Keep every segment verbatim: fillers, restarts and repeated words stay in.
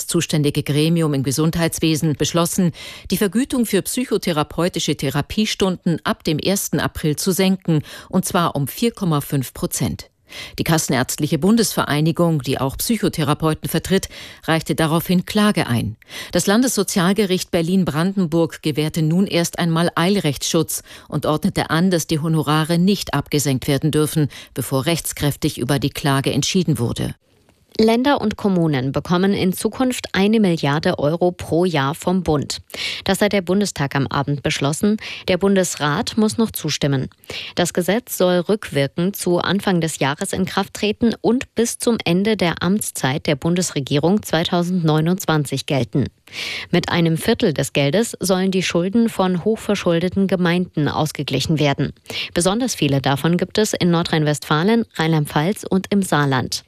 das zuständige Gremium im Gesundheitswesen beschlossen, die Vergütung für psychotherapeutische Therapiestunden ab dem ersten April zu senken, und zwar um vier Komma fünf Prozent. Die Kassenärztliche Bundesvereinigung, die auch Psychotherapeuten vertritt, reichte daraufhin Klage ein. Das Landessozialgericht Berlin-Brandenburg gewährte nun erst einmal Eilrechtsschutz und ordnete an, dass die Honorare nicht abgesenkt werden dürfen, bevor rechtskräftig über die Klage entschieden wurde. Länder und Kommunen bekommen in Zukunft eine Milliarde Euro pro Jahr vom Bund. Das hat der Bundestag am Abend beschlossen. Der Bundesrat muss noch zustimmen. Das Gesetz soll rückwirkend zu Anfang des Jahres in Kraft treten und bis zum Ende der Amtszeit der Bundesregierung zweitausendneunundzwanzig gelten. Mit einem Viertel des Geldes sollen die Schulden von hochverschuldeten Gemeinden ausgeglichen werden. Besonders viele davon gibt es in Nordrhein-Westfalen, Rheinland-Pfalz und im Saarland.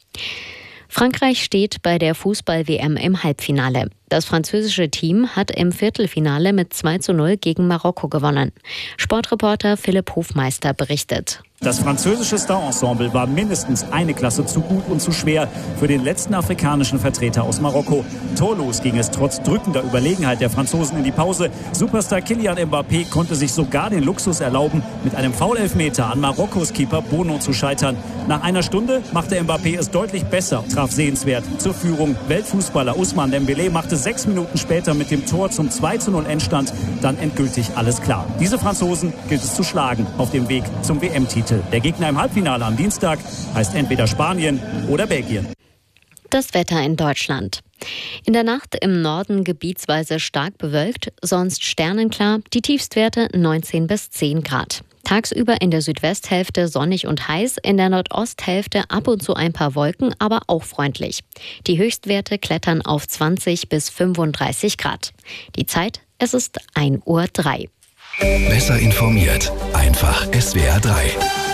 Frankreich steht bei der Fußball-W M im Halbfinale. Das französische Team hat im Viertelfinale mit zwei zu null gegen Marokko gewonnen. Sportreporter Philipp Hofmeister berichtet. Das französische Star-Ensemble war mindestens eine Klasse zu gut und zu schwer für den letzten afrikanischen Vertreter aus Marokko. Torlos ging es trotz drückender Überlegenheit der Franzosen in die Pause. Superstar Kylian Mbappé konnte sich sogar den Luxus erlauben, mit einem Foul-Elfmeter an Marokkos Keeper Bono zu scheitern. Nach einer Stunde machte Mbappé es deutlich besser, traf sehenswert zur Führung. Weltfußballer Ousmane Dembélé machte sechs Minuten später mit dem Tor zum zwei zu null Endstand dann endgültig alles klar. Diese Franzosen gilt es zu schlagen auf dem Weg zum W M-Titel. Der Gegner im Halbfinale am Dienstag heißt entweder Spanien oder Belgien. Das Wetter in Deutschland. In der Nacht im Norden gebietsweise stark bewölkt, sonst sternenklar, die Tiefstwerte neunzehn bis zehn Grad. Tagsüber in der Südwesthälfte sonnig und heiß, in der Nordosthälfte ab und zu ein paar Wolken, aber auch freundlich. Die Höchstwerte klettern auf zwanzig bis fünfunddreißig Grad. Die Zeit, es ist ein Uhr drei. Besser informiert, einfach S W R drei.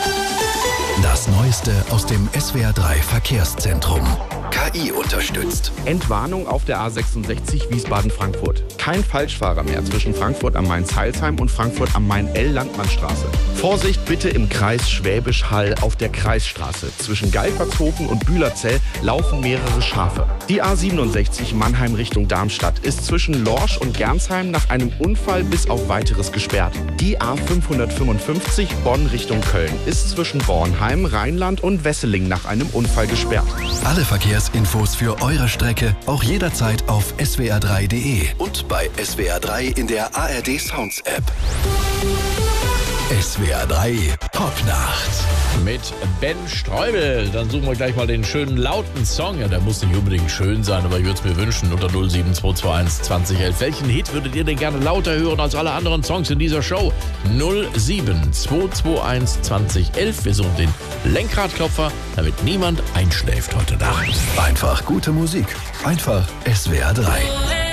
Das Neueste aus dem S W R drei Verkehrszentrum. K I unterstützt. Entwarnung auf der A sechsundsechzig Wiesbaden-Frankfurt. Kein Falschfahrer mehr zwischen Frankfurt am Main-Zeilsheim und Frankfurt am Main-L-Landmannstraße. Vorsicht bitte im Kreis Schwäbisch Hall auf der Kreisstraße. Zwischen Geilbertshofen und Bühlerzell laufen mehrere Schafe. Die A siebenundsechzig Mannheim Richtung Darmstadt ist zwischen Lorsch und Gernsheim nach einem Unfall bis auf Weiteres gesperrt. Die A fünfhundertfünfundfünfzig Bonn Richtung Köln ist zwischen Bornheim, Rheinland und Wesseling nach einem Unfall gesperrt. Alle Verkehrsinfos für eure Strecke auch jederzeit auf S W R drei Punkt de und bei S W R drei in der A R D Sounds App. S W R drei Popnacht. Mit Ben Streubel. Dann suchen wir gleich mal den schönen lauten Song. Ja, der muss nicht unbedingt schön sein, aber ich würde es mir wünschen. Unter null sieben zwei zwei eins zwanzig elf. Welchen Hit würdet ihr denn gerne lauter hören als alle anderen Songs in dieser Show? null sieben zwei zwei eins zwanzig elf. Wir suchen den Lenkradklopfer, damit niemand einschläft heute Nacht. Einfach gute Musik. Einfach S W R drei.